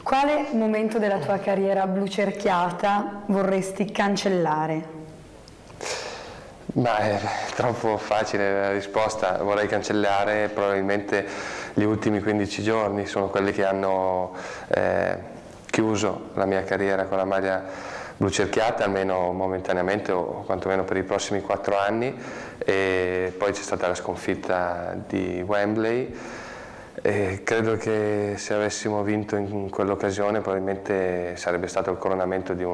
Quale momento della tua carriera blucerchiata vorresti cancellare? Ma è troppo facile la risposta. Vorrei cancellare probabilmente gli ultimi 15 giorni, sono quelli che hanno chiuso la mia carriera con la maglia blucerchiata, almeno momentaneamente o quantomeno per i prossimi 4 anni, e poi c'è stata la sconfitta di Wembley. E credo che se avessimo vinto in quell'occasione probabilmente sarebbe stato il coronamento di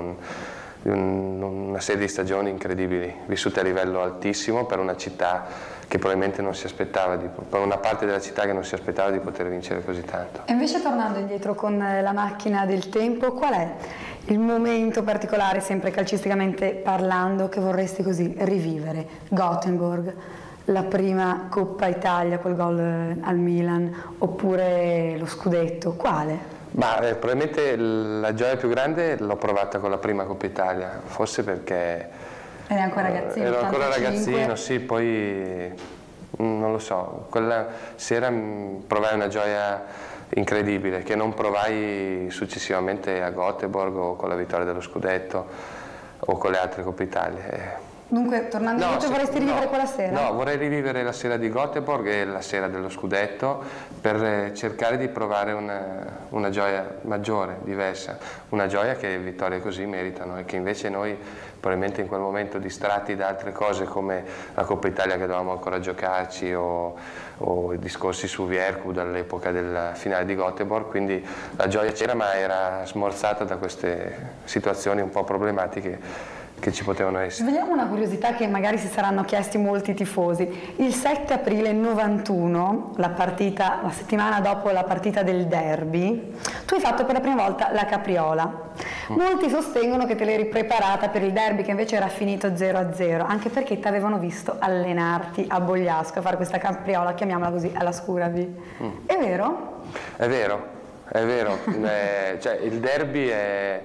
una serie di stagioni incredibili, vissute a livello altissimo per una città che probabilmente non si aspettava, per una parte della città che non si aspettava di poter vincere così tanto. E invece, tornando indietro con la macchina del tempo, qual è il momento particolare, sempre calcisticamente parlando, che vorresti così rivivere? Gothenburg, la prima Coppa Italia, quel gol al Milan, oppure lo scudetto, quale? Ma probabilmente la gioia più grande l'ho provata con la prima Coppa Italia, forse perché eri ancora ragazzino. Ero ancora 85. ragazzino, sì, poi non lo so, quella sera provai una gioia incredibile che non provai successivamente a Gothenburg o con la vittoria dello scudetto o con le altre Coppe Italia. Dunque, tornando indietro, vorresti rivivere quella sera? No, vorrei rivivere la sera di Gothenburg e la sera dello scudetto per cercare di provare una gioia maggiore, diversa, una gioia che vittorie così meritano e che invece noi probabilmente in quel momento, distratti da altre cose come la Coppa Italia che dovevamo ancora giocarci o i discorsi su Viercu dall'epoca del finale di Gothenburg, quindi la gioia c'era ma era smorzata da queste situazioni un po' problematiche che ci potevano essere. Svegliamo una curiosità che magari si saranno chiesti molti tifosi. Il 7 aprile 91, la settimana dopo la partita del derby, tu hai fatto per la prima volta la capriola. Molti sostengono che te l'eri preparata per il derby, che invece era finito 0-0, anche perché ti avevano visto allenarti a Bogliasco a fare questa capriola, chiamiamola così, alla Scuravi. È vero? È vero, è vero. Cioè, il derby è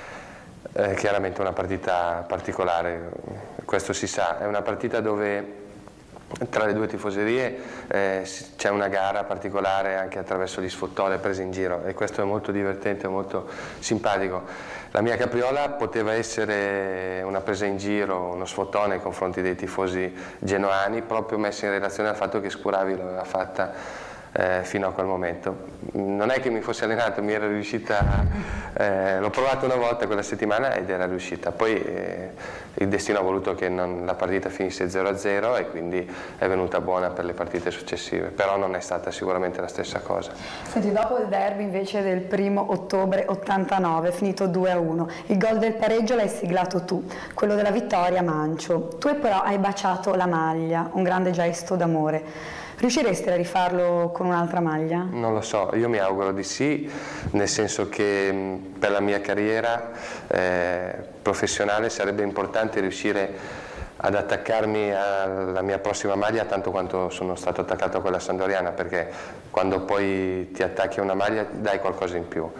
chiaramente una partita particolare, questo si sa, è una partita dove tra le due tifoserie c'è una gara particolare anche attraverso gli sfottò, le prese in giro, e questo è molto divertente, molto simpatico. La mia capriola poteva essere una presa in giro, uno sfottò nei confronti dei tifosi genoani, proprio messa in relazione al fatto che Scuravi l'aveva fatta fino a quel momento. Non è che mi fossi allenato, mi era riuscita, l'ho provato una volta quella settimana ed era riuscita, poi il destino ha voluto che la partita finisse 0-0 e quindi è venuta buona per le partite successive, però non è stata sicuramente la stessa cosa. Senti, dopo il derby invece del 1° ottobre 89, finito 2-1, il gol del pareggio l'hai siglato tu, quello della vittoria Mancio. Tu però hai baciato la maglia, un grande gesto d'amore. Riusciresti a rifarlo con un'altra maglia? Non lo so, io mi auguro di sì, nel senso che per la mia carriera professionale sarebbe importante riuscire ad attaccarmi alla mia prossima maglia tanto quanto sono stato attaccato a quella sandoriana, perché quando poi ti attacchi a una maglia dai qualcosa in più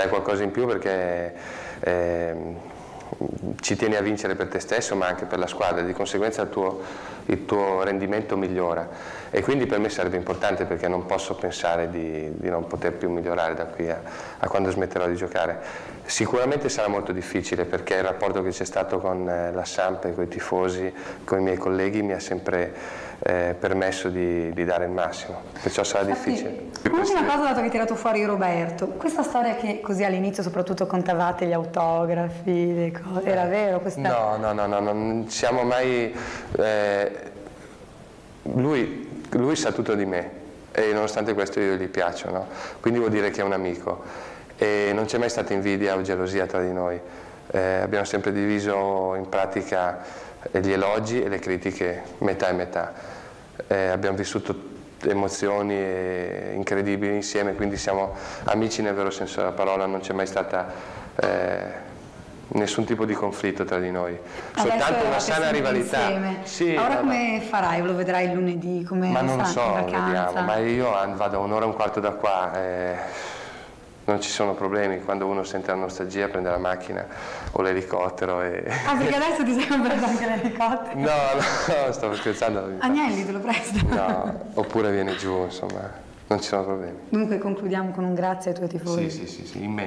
perché ci tieni a vincere per te stesso ma anche per la squadra, di conseguenza il tuo rendimento migliora, e quindi per me sarebbe importante, perché non posso pensare di non poter più migliorare da qui a quando smetterò di giocare. Sicuramente sarà molto difficile, perché il rapporto che c'è stato con la Samp, con i tifosi, con i miei colleghi mi ha sempre permesso di dare il massimo, perciò sarà difficile. Un'ultima cosa, dato che hai tirato fuori Roberto, questa storia che così all'inizio soprattutto contavate gli autografi, le cose, era vero questa? No, non siamo mai... Lui sa tutto di me e nonostante questo io gli piaccio, no? Quindi vuol dire che è un amico e non c'è mai stata invidia o gelosia tra di noi. Abbiamo sempre diviso in pratica gli elogi e le critiche metà e metà. Abbiamo vissuto emozioni incredibili insieme, quindi siamo amici nel vero senso della parola, non c'è mai stata nessun tipo di conflitto tra di noi, soltanto una sana rivalità. Sì, ora come farai? Lo vedrai il lunedì? Ma non lo so, vediamo, ma io vado un'ora e un quarto da qua, non ci sono problemi, quando uno sente la nostalgia prende la macchina o l'elicottero e... Ah, perché adesso ti sei comprato anche l'elicottero? No, stavo scherzando. Agnelli te lo presto? No, oppure vieni giù, insomma, non ci sono problemi. Dunque concludiamo con un grazie ai tuoi tifosi. Sì, immenso.